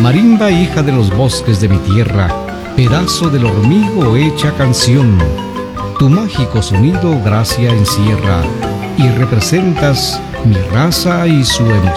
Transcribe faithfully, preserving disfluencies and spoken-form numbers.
Marimba, hija de los bosques de mi tierra, pedazo del hormigo hecha canción. Tu mágico sonido gracia encierra y representas mi raza y su emoción.